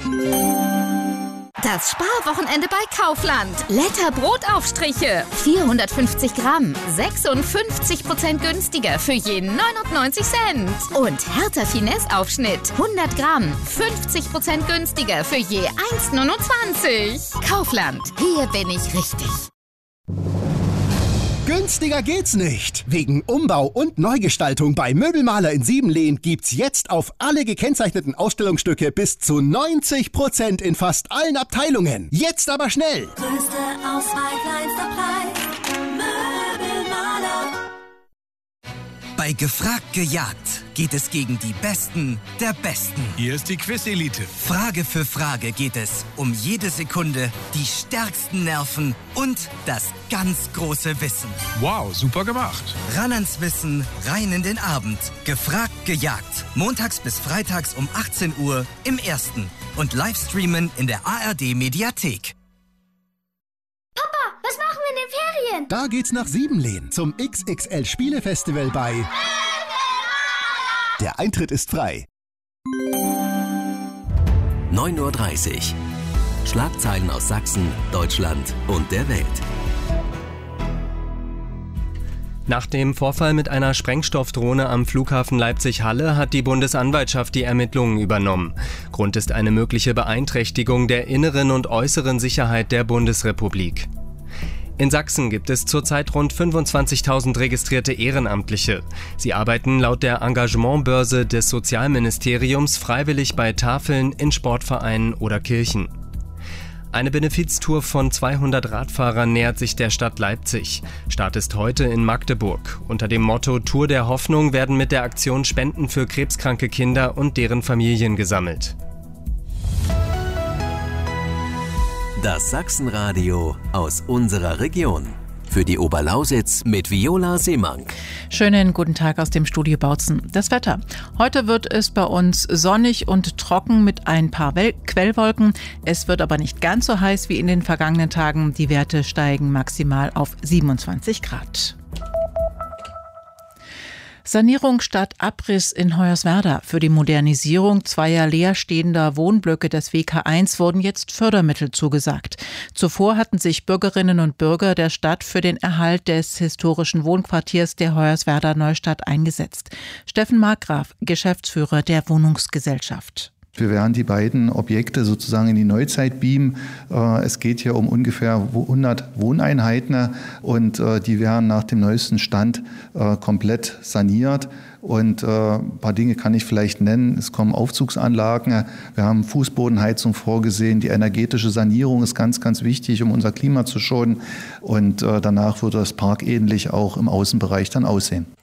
Das Sparwochenende bei Kaufland. Letter Brotaufstriche. 450 Gramm. 56% günstiger für je 99 Cent. Und Hertha Finesse Aufschnitt. 100 Gramm. 50% günstiger für je 1,29. Kaufland. Hier bin ich richtig. Günstiger geht's nicht. Wegen Umbau und Neugestaltung bei Möbelmaler in Siebenlehn gibt's jetzt auf alle gekennzeichneten Ausstellungsstücke bis zu 90% in fast allen Abteilungen. Jetzt aber schnell! Größte Auswahl, kleinster Preis. Möbelmaler. Bei Gefragt gejagt geht es gegen die Besten der Besten. Hier ist die Quiz-Elite. Frage für Frage geht es um jede Sekunde, die stärksten Nerven und das ganz große Wissen. Wow, super gemacht. Ran ans Wissen, rein in den Abend. Gefragt gejagt. Montags bis freitags um 18 Uhr im Ersten. Und Livestreamen in der ARD-Mediathek. Papa, was machen wir in den Ferien? Da geht's nach Siebenlehn zum XXL Spielefestival bei... Der Eintritt ist frei. 9:30 Uhr. Schlagzeilen aus Sachsen, Deutschland und der Welt. Nach dem Vorfall mit einer Sprengstoffdrohne am Flughafen Leipzig-Halle hat die Bundesanwaltschaft die Ermittlungen übernommen. Grund ist eine mögliche Beeinträchtigung der inneren und äußeren Sicherheit der Bundesrepublik. In Sachsen gibt es zurzeit rund 25.000 registrierte Ehrenamtliche. Sie arbeiten laut der Engagementbörse des Sozialministeriums freiwillig bei Tafeln, in Sportvereinen oder Kirchen. Eine Benefiztour von 200 Radfahrern nähert sich der Stadt Leipzig. Start ist heute in Magdeburg. Unter dem Motto Tour der Hoffnung werden mit der Aktion Spenden für krebskranke Kinder und deren Familien gesammelt. Das Sachsenradio aus unserer Region. Für die Oberlausitz mit Viola Seemank. Schönen guten Tag aus dem Studio Bautzen. Das Wetter. Heute wird es bei uns sonnig und trocken mit ein paar Quellwolken. Es wird aber nicht ganz so heiß wie in den vergangenen Tagen. Die Werte steigen maximal auf 27 Grad. Sanierung statt Abriss in Hoyerswerda. Für die Modernisierung zweier leerstehender Wohnblöcke des WK1 wurden jetzt Fördermittel zugesagt. Zuvor hatten sich Bürgerinnen und Bürger der Stadt für den Erhalt des historischen Wohnquartiers der Hoyerswerda Neustadt eingesetzt. Steffen Markgraf, Geschäftsführer der Wohnungsgesellschaft. Wir werden die beiden Objekte sozusagen in die Neuzeit beamen. Es geht hier um ungefähr 100 Wohneinheiten und die werden nach dem neuesten Stand komplett saniert. Und ein paar Dinge kann ich vielleicht nennen. Es kommen Aufzugsanlagen, wir haben Fußbodenheizung vorgesehen. Die energetische Sanierung ist ganz, ganz wichtig, um unser Klima zu schonen. Und danach wird das parkähnlich auch im Außenbereich dann aussehen.